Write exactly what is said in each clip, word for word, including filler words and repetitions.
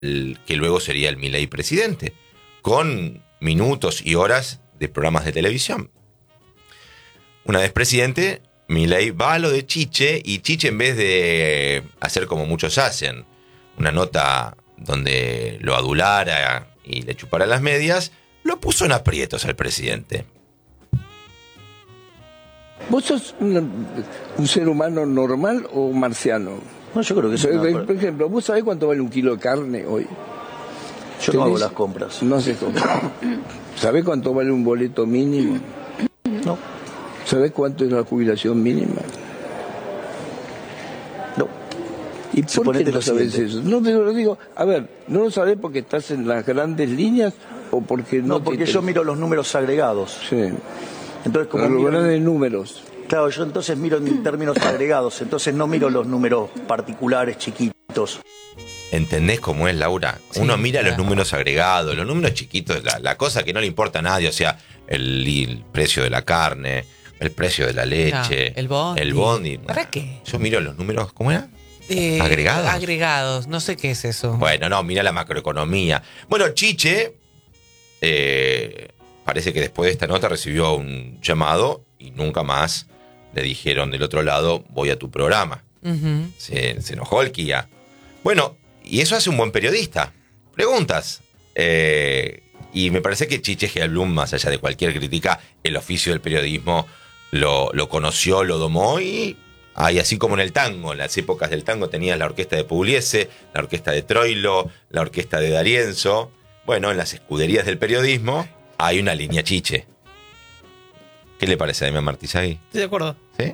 el que luego sería el Milei presidente, con minutos y horas de programas de televisión. Una vez presidente, Milei va a lo de Chiche, y Chiche, en vez de hacer como muchos hacen, una nota donde lo adulara y le chupara las medias, lo puso en aprietos al presidente. ¿Vos sos una, un ser humano normal o marciano? No, yo creo que por, una... por ejemplo, ¿vos sabés cuánto vale un kilo de carne hoy? Yo no hago las compras. No se compra. ¿Sabés cuánto vale un boleto mínimo? No. ¿Sabés cuánto es la jubilación mínima? No. ¿Y por qué no sabés eso? No te lo digo. A ver, ¿no lo sabés porque estás en las grandes líneas o porque no? No, porque yo miro los números agregados. Sí. Entonces, como los miro... grandes números. Claro, yo entonces miro en términos agregados, entonces no miro los números particulares, chiquitos. ¿Entendés cómo es, Laura? Sí, Uno mira claro. los números agregados, los números chiquitos, la, la cosa que no le importa a nadie, o sea, el, el precio de la carne, el precio de la leche, No, el bondi. El bondi. ¿Para qué? Yo miro los números, ¿cómo era? Eh, ¿Agregados? Agregados, no sé qué es eso. Bueno, no, mira la macroeconomía. Bueno, Chiche, eh, parece que después de esta nota recibió un llamado y nunca más le dijeron del otro lado, voy a tu programa. Uh-huh. Se, se enojó el Kia. Bueno, y eso hace un buen periodista. Preguntas. Eh, y me parece que Chiche Gialblum, más allá de cualquier crítica, el oficio del periodismo lo, lo conoció, lo domó, y hay, así como en el tango, en las épocas del tango tenías la orquesta de Pugliese, la orquesta de Troilo, la orquesta de D'Arienzo. Bueno, en las escuderías del periodismo hay una línea Chiche. ¿Qué le parece a Damián Martizagui? Estoy de acuerdo. ¿Sí?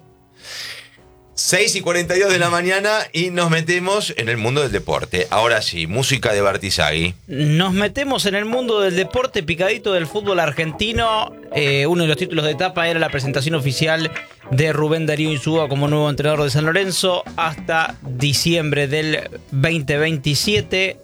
seis y cuarenta y dos de la mañana y nos metemos en el mundo del deporte. Ahora sí, música de Martizagui. Nos metemos en el mundo del deporte, picadito del fútbol argentino. Eh, uno de los títulos de etapa era la presentación oficial de Rubén Darío Insúa como nuevo entrenador de San Lorenzo hasta diciembre del veinte veintisiete.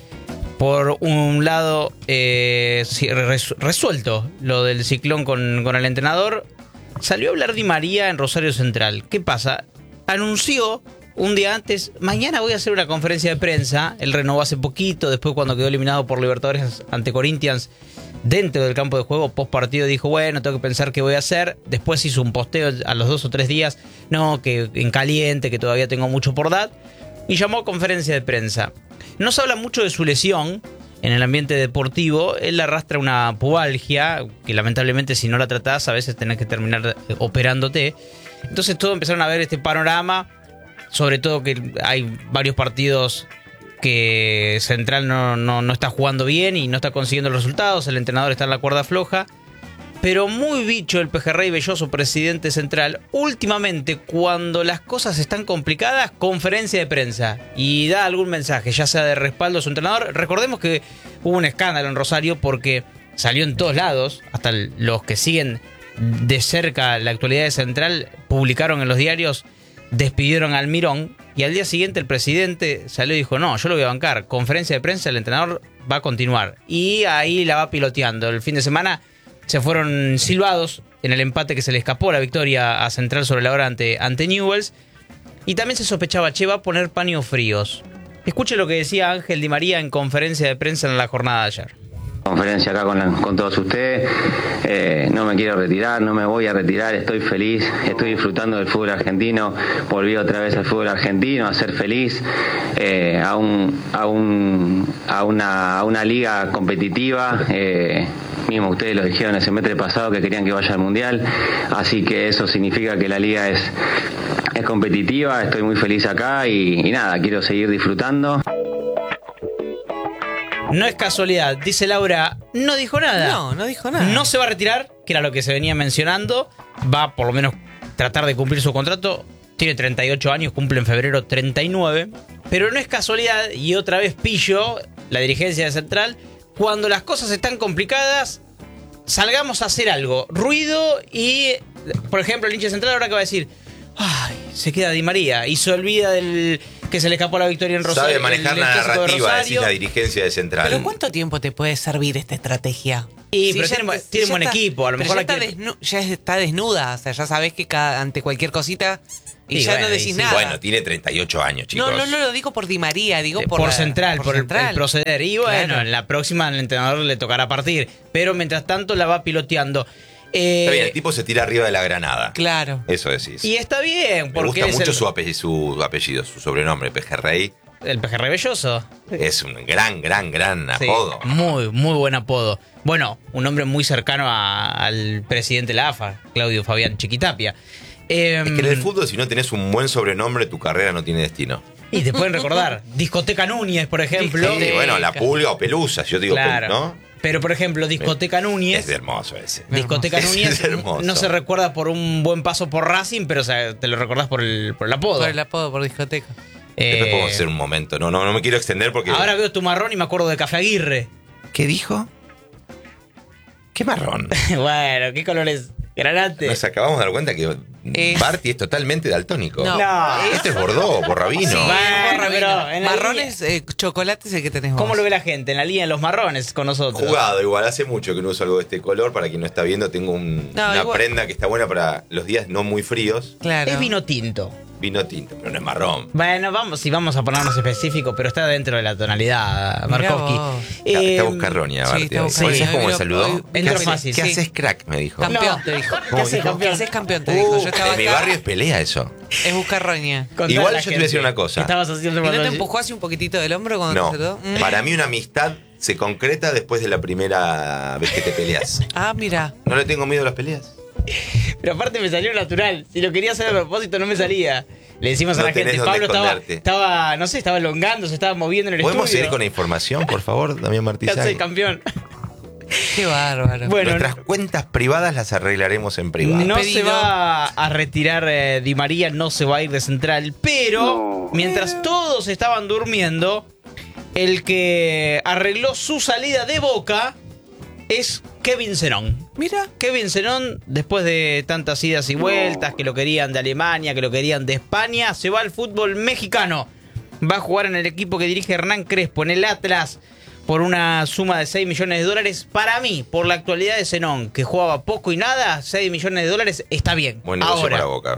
Por un lado, eh, resuelto lo del ciclón con, con el entrenador. Salió a hablar Di María en Rosario Central. ¿Qué pasa? Anunció un día antes, mañana voy a hacer una conferencia de prensa. Él renovó hace poquito, después cuando quedó eliminado por Libertadores ante Corinthians, dentro del campo de juego, post partido dijo, bueno, tengo que pensar qué voy a hacer. Después hizo un posteo a los dos o tres días, no, que en caliente, que todavía tengo mucho por dar. Y llamó a conferencia de prensa. No se habla mucho de su lesión en el ambiente deportivo. Él arrastra una pubalgia, que lamentablemente si no la tratás a veces tenés que terminar operándote. Entonces todos empezaron a ver este panorama, sobre todo que hay varios partidos que Central no, no, no está jugando bien y no está consiguiendo los resultados, el entrenador está en la cuerda floja. Pero muy bicho el Pejerrey Belloso, presidente Central, últimamente cuando las cosas están complicadas, conferencia de prensa y da algún mensaje, ya sea de respaldo a su entrenador. Recordemos que hubo un escándalo en Rosario porque salió en todos lados, hasta los que siguen de cerca la actualidad de Central publicaron en los diarios, despidieron al Mirón, y al día siguiente el presidente salió y dijo, no, yo lo voy a bancar, conferencia de prensa, el entrenador va a continuar, y ahí la va piloteando. El fin de semana se fueron silbados en el empate que se le escapó la victoria a Central sobre la hora ante, ante Newell's. Y también se sospechaba, che, va a poner paños fríos. Escuche lo que decía Ángel Di María en conferencia de prensa en la jornada de ayer. Conferencia acá con, la, con todos ustedes. Eh, no me quiero retirar, no me voy a retirar, estoy feliz, estoy disfrutando del fútbol argentino, volví otra vez al fútbol argentino, a ser feliz, eh, a, un, a, un, a, una, a una liga competitiva. Eh, mismo ustedes lo dijeron el semestre pasado que querían que vaya al Mundial, así que eso significa que la liga es, es competitiva, estoy muy feliz acá y, y nada, quiero seguir disfrutando. No es casualidad, dice Laura, no dijo nada. No, no dijo nada. No se va a retirar, que era lo que se venía mencionando. Va por lo menos tratar de cumplir su contrato. Tiene treinta y ocho años, cumple en febrero treinta y nueve. Pero no es casualidad, y otra vez pillo la dirigencia de Central. Cuando las cosas están complicadas, salgamos a hacer algo. Ruido y, por ejemplo, el hincha Central ahora que va a decir, ay, se queda Di María y se olvida del que se le escapó la victoria en Rosario. Sabe manejar la narrativa, decís, la dirigencia de Central. ¿Pero cuánto tiempo te puede servir esta estrategia? Y Sí, pero ya- tiene, ya tiene buen está- equipo, a lo pero mejor ya, hay está que... desnu- ya está desnuda, o sea, ya sabés que cada, ante cualquier cosita Y, Y ya bueno, no y decís sí. nada. Bueno, tiene treinta y ocho años, chicos. no, no, no lo digo por Di María, digo Eh, por, por la- central, por, el- central. El, proceder. Y bueno, Claro. en la próxima al entrenador le tocará partir. Pero mientras tanto la va piloteando. Eh, Está bien, el tipo se tira arriba de la granada. Claro. Eso decís. y está bien, Me porque gusta es mucho el, su, apellido, su apellido, su sobrenombre, Pejerrey. el pejerrey belloso. Es un gran, gran, gran Sí, apodo. muy, muy buen apodo. Bueno, un hombre muy cercano a- al presidente de la A F A, Claudio Fabián Chiquitapia. Eh, Es que en el fútbol, si no tenés un buen sobrenombre, tu carrera no tiene destino. y te pueden recordar, Discoteca Núñez, por ejemplo. Sí, bueno, la Pulga o Pelusa, yo digo, Claro. ¿no? Pero, por ejemplo, Discoteca Núñez. Es hermoso ese. Discoteca Hermoso. Núñez Es hermoso. no se recuerda por un buen paso por Racing, pero o sea, te lo recordás por el, por el apodo. Por el apodo, por discoteca. Eh, Después podemos hacer un momento. No, no, no me quiero extender porque. Ahora veo tu marrón y me acuerdo de Café Aguirre. ¿Qué dijo? ¿Qué marrón? Bueno, ¿qué colores? Granate. Nos acabamos de dar cuenta que Es- Barty es totalmente daltónico. No. No. Este es Bordeaux, borrabino. Sí, Bueno, borra pero vino. en la Marrones, eh, chocolate es el que tenés vos. ¿Cómo lo ve la gente? En la línea de los marrones con nosotros. Jugado, igual hace mucho que no uso algo de este color. Para quien no está viendo, tengo un- No, una igual. prenda que está buena para los días no muy fríos. Claro. Es vino tinto. Vino tinto, pero no es marrón. Bueno, vamos, si vamos a ponernos específicos, pero está dentro de la tonalidad, Mirá Markovsky. vos. Está, Eh, está buscarronia, sí, Barty. está hoy. buscarronia. ¿Sabes cómo Hoy me lo- saludó? hoy- ¿Qué, entró haces- fácil, ¿Qué sí. haces, crack? Me dijo. Campeón, No. te dijo. ¿Qué haces, campeón? ¿Qué haces, campeón? Te dijo. Yo estaba en mi acá. barrio es pelea eso. Es buscarroña. Contale Igual a la yo te voy a decir gente. una cosa. ¿Qué estabas haciendo ¿Y no cuando- te empujó así un poquito del hombro cuando No, te saludó? Mm. para mí una amistad se concreta después de la primera vez que te peleas. Ah, mira. No le tengo miedo a las peleas. Pero aparte me salió natural. Si lo quería hacer a propósito, no me salía. Le decimos No a la tenés gente, dónde Pablo estaba, esconderte. estaba, no sé, estaba elongando, se estaba moviendo en el ¿Podemos estudio. seguir con la información, por favor, Damián Ya Martínez? soy campeón. Qué bárbaro. Bueno, Nuestras cuentas privadas las arreglaremos en privado. No Pedido. se va a retirar eh, Di María, no se va a ir de central, pero mientras todos estaban durmiendo, el que arregló su salida de Boca es Kevin Zenón. Mira. Kevin Zenón, después de tantas idas y vueltas, que lo querían de Alemania, que lo querían de España, se va al fútbol mexicano. Va a jugar en el equipo que dirige Hernán Crespo, en el Atlas, por una suma de seis millones de dólares. Para mí, por la actualidad de Zenón, que jugaba poco y nada, seis millones de dólares está bien. Buen negocio Ahora, para Boca.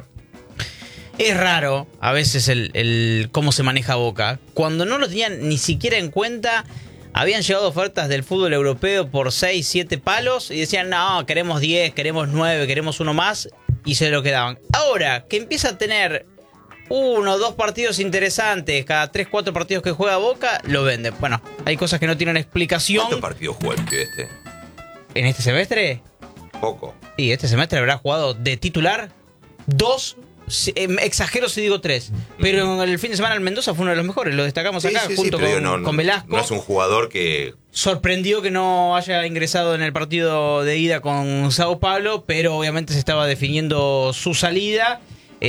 es raro a veces el, el cómo se maneja Boca. Cuando no lo tenían ni siquiera en cuenta, habían llegado ofertas del fútbol europeo por seis, siete palos y decían, no, queremos diez, queremos nueve, queremos uno más, y se lo quedaban. Ahora, que empieza a tener uno, dos partidos interesantes, cada tres, cuatro partidos que juega Boca, lo venden. Bueno, hay cosas que no tienen explicación. ¿Cuántos partidos jugó el pibe este? ¿En este semestre? Poco. Y este semestre habrá jugado de titular dos, si- em, exagero si digo tres. Pero en el fin de semana el Mendoza fue uno de los mejores, lo destacamos Sí, acá sí, sí, junto pero con, digo, no, con no- Velasco. No es un jugador que. Sorprendió que no haya ingresado en el partido de ida con Sao Paulo, pero obviamente se estaba definiendo su salida.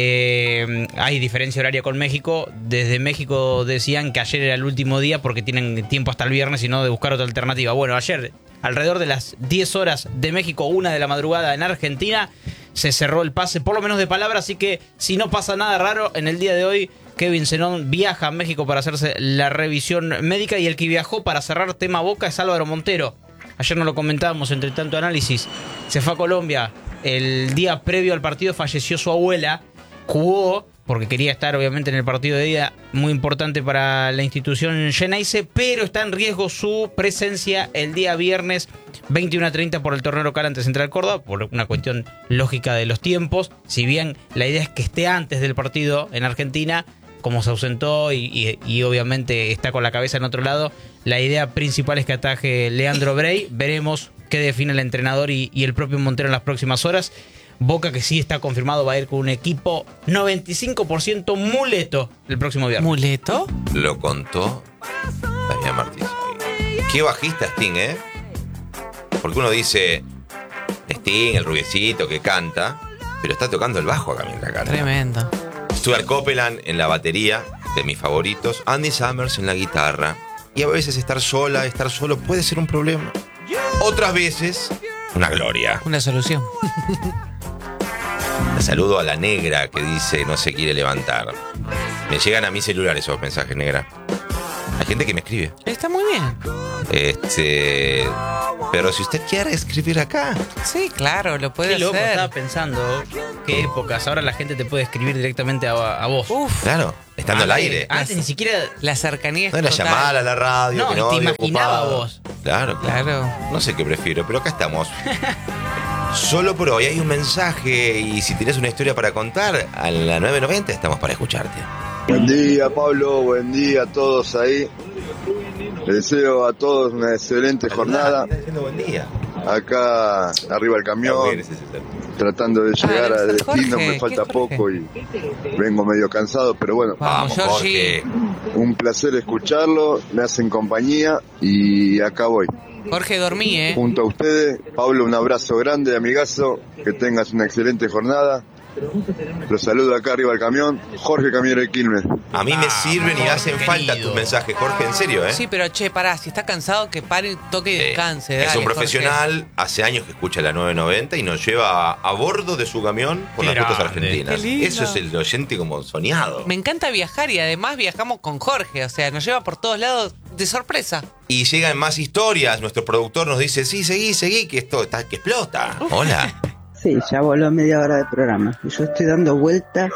Eh, hay diferencia horaria con México. Desde México decían que ayer era el último día porque tienen tiempo hasta el viernes y no de buscar otra alternativa. Bueno, ayer, alrededor de las diez horas de México, una de la madrugada en Argentina, se cerró el pase, por lo menos de palabra. Así que si no pasa nada raro, en el día de hoy Kevin Zenón viaja a México para hacerse la revisión médica, y el que viajó para cerrar tema Boca es Álvaro Montero. Ayer no lo comentábamos entre tanto análisis. Se fue a Colombia. El día previo al partido falleció su abuela. Jugó porque quería estar obviamente en el partido de ida, muy importante para la institución Geneise, pero está en riesgo su presencia el día viernes veintiuno a treinta por el torneo local ante Central Córdoba, por una cuestión lógica de los tiempos. Si bien la idea es que esté antes del partido en Argentina, como se ausentó y, y- y obviamente está con la cabeza en otro lado, la idea principal es que ataje Leandro Brey. Veremos qué define el entrenador y, y el propio Montero en las próximas horas. Boca, que sí está confirmado, va a ir con un equipo noventa y cinco por ciento muleto el próximo viernes. ¿Muleto? Lo contó Damián Martínez. Qué bajista Sting, ¿eh? Porque uno dice Sting, el rubiecito que canta, pero está tocando el bajo acá mientras canta. Tremendo. Stuart Copeland en la batería, de mis favoritos. Andy Summers en la guitarra. Y a veces estar sola, estar solo puede ser un problema. Otras veces, una gloria. Una solución. La saludo a la negra que dice no se quiere levantar. Me llegan a mi celular esos mensajes, negra. Hay gente que me escribe. Está muy bien. Este. Pero si usted quiere escribir acá. Sí, claro, lo puede Qué loco, hacer. estaba pensando qué épocas. Ahora la gente te puede escribir directamente a, a vos. Uf, Claro, estando al Antes- aire. Antes ni siquiera. la cercanía es No era total. llamar a la radio. No, que y no te había imaginaba ocupado. vos. Claro, claro. Claro. No sé qué prefiero, pero acá estamos. Solo por hoy hay un mensaje y si tienes una historia para contar, a la nueve noventa estamos para escucharte. Buen día, Pablo, buen día a todos ahí. Les deseo a todos una excelente jornada. Está diciendo buen día. Acá arriba del camión, tratando de llegar Ah, al ¿dónde está destino, Jorge? me falta ¿Qué Jorge? poco y vengo medio cansado, pero bueno, Vamos, Vamos, Georgie. Jorge. un placer escucharlo, me hacen compañía y acá voy. Jorge, dormí, ¿eh? Junto a ustedes, Pablo, un abrazo grande, amigazo, que tengas una excelente jornada. Los saludo acá arriba del camión, Jorge Camionero de Quilmes. A mí me Ah, sirven y me Jorge, hacen falta querido. tus mensajes, Jorge, en serio, ¿eh? Sí, pero che, pará, si está cansado, que pare, toque y Eh, descanse. es dale, un profesional, hace años que escucha la nueve noventa y nos lleva a, a bordo de su camión por Qué las rutas grande. argentinas. Qué lindo. Eso es el oyente como soñado. Jorge. Me encanta viajar y además viajamos con Jorge, o sea, nos lleva por todos lados de sorpresa. Y llegan más historias. Nuestro productor nos dice, sí, seguí, seguí, que esto está que explota. Hola. Sí, ya voló media hora de programa. Y yo estoy dando vueltas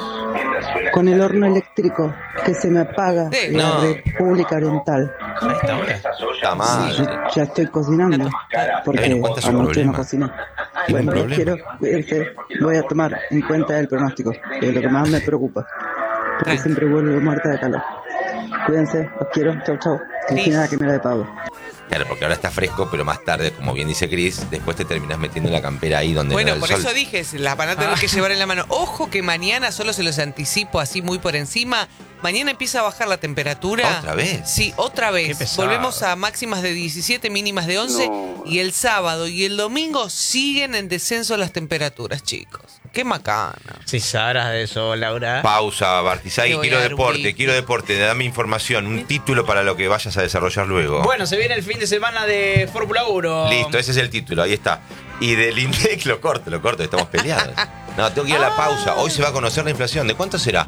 con el horno eléctrico que se me apaga Sí, en la no. República Oriental. A esta hora. Está mal. Yo ya estoy cocinando porque Bueno, ¿cuánto es su anoche problema? no cociné. ¿Tiene Bueno, un problema? quiero, cuídense, voy a tomar en cuenta el pronóstico, que es lo que más me preocupa. Porque Tranqui. siempre vuelvo muerta de calor. Cuídense, los quiero, chau chau. Cristina, que me la de Pablo. Claro, porque ahora está fresco, pero más tarde, como bien dice Chris, después te terminás metiendo la campera ahí donde Bueno, no da por el sol. eso dije, se la van a tener que llevar en la mano. Ojo que mañana, solo se los anticipo así muy por encima, mañana empieza a bajar la temperatura. ¿Otra vez? Sí, otra Qué vez. pesado. Volvemos a máximas de diecisiete, mínimas de once. Y el sábado y el domingo siguen en descenso las temperaturas, chicos. Qué macana. Si sabrás de eso, Laura. Pausa, Bartizay, Te voy quiero a dar un deporte, wiki. quiero deporte, dame información, un título para lo que vayas a desarrollar luego. Bueno, se viene el fin de semana de Fórmula uno. Listo, ese es el título, ahí está. Y del INDEC lo corto, lo corto, estamos peleados. No, tengo que ir a la pausa. Hoy se va a conocer la inflación. ¿De cuánto será?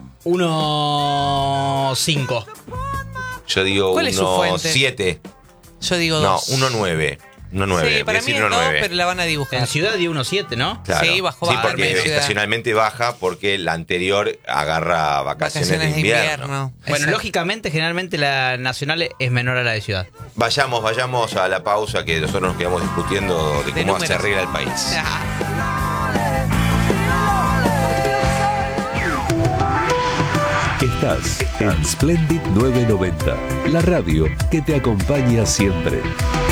uno cinco. Yo digo ¿Cuál es su uno fuente? siete. Yo digo No, dos. uno nueve. uno nueve. Sí, para mí es dos, pero la van a dibujar. En Ciudad dio uno siete, ¿no? Claro. Sí, bajó Sí, bastante porque en Ciudad. estacionalmente baja porque la anterior agarra vacaciones, Vacaciones de invierno. Bueno, Exacto. lógicamente, generalmente la nacional es menor a la de Ciudad. Vayamos, vayamos a la pausa que nosotros nos quedamos discutiendo de De cómo números. se arregla el país. Ah. Estás en Splendid nueve noventa, la radio que te acompaña siempre.